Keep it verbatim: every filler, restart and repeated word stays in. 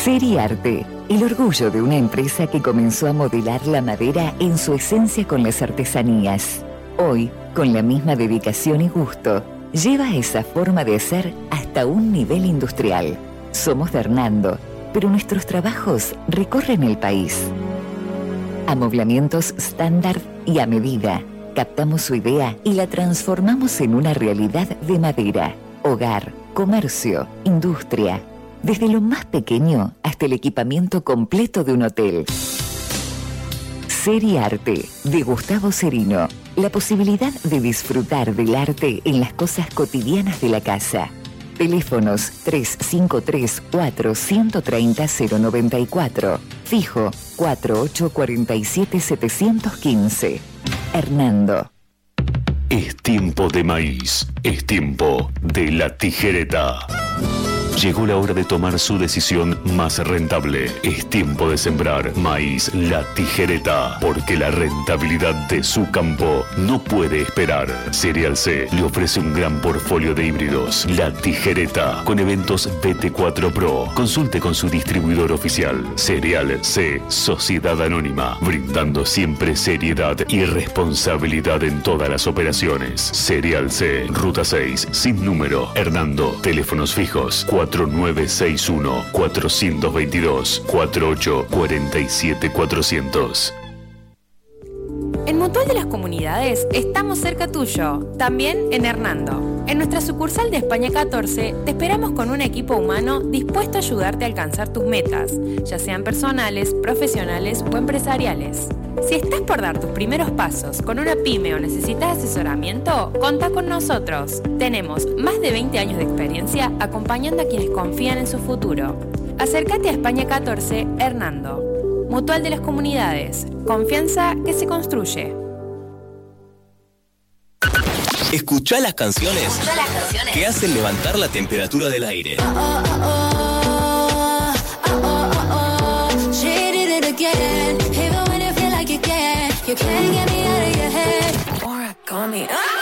Seriarte, el orgullo de una empresa que comenzó a modelar la madera en su esencia con las artesanías. Hoy, con la misma dedicación y gusto, lleva esa forma de hacer hasta un nivel industrial. Somos de Hernando, pero nuestros trabajos recorren el país. Amoblamientos estándar y a medida. Captamos su idea y la transformamos en una realidad de madera, hogar, comercio, industria. Desde lo más pequeño hasta el equipamiento completo de un hotel. Seriarte, de Gustavo Cerino. La posibilidad de disfrutar del arte en las cosas cotidianas de la casa. Teléfonos tres cinco tres cuatro, uno tres cero, cero nueve cuatro. Fijo cuatro ocho cuatro siete, siete uno cinco. Hernando. Es tiempo de maíz. Es tiempo de La Tijereta. Llegó la hora de tomar su decisión más rentable. Es tiempo de sembrar maíz La Tijereta, porque la rentabilidad de su campo no puede esperar. Cereal C le ofrece un gran portfolio de híbridos. La Tijereta, con eventos B T cuatro Pro. Consulte con su distribuidor oficial. Cereal C, Sociedad Anónima, brindando siempre seriedad y responsabilidad en todas las operaciones. Cereal C, Ruta seis, sin número, Hernando. Teléfonos fijos cuatro nueve seis uno, cuatro dos dos, cuatro ocho cuatro siete, cuatrocientos. En Mutual de las Comunidades estamos cerca tuyo, también en Hernando. En nuestra sucursal de España catorce te esperamos con un equipo humano dispuesto a ayudarte a alcanzar tus metas, ya sean personales, profesionales o empresariales. Si estás por dar tus primeros pasos con una pyme o necesitas asesoramiento, contá con nosotros. Tenemos más de veinte años de experiencia acompañando a quienes confían en su futuro. Acércate a España catorce, Hernando. Mutual de las Comunidades. Confianza que se construye. Escuchá las canciones, Escuchá las canciones que hacen levantar la temperatura del aire. Oh, oh, oh, oh, oh, oh, oh. She did it again. Even when you feel like you can't, you can't get me out of your head. Or call me. Ah!